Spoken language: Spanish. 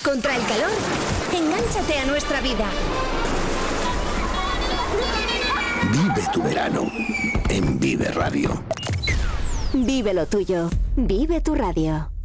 Contra el calor, engánchate a nuestra vida. Vive tu verano en Vive Radio. Vive lo tuyo. Vive tu radio.